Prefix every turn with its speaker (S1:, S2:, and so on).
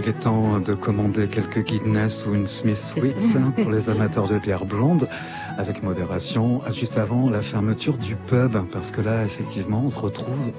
S1: il est temps de commander quelques Guinness ou une Smithwick's pour les amateurs de bière blonde, avec modération, juste avant la fermeture du pub, parce que là, effectivement, on se retrouve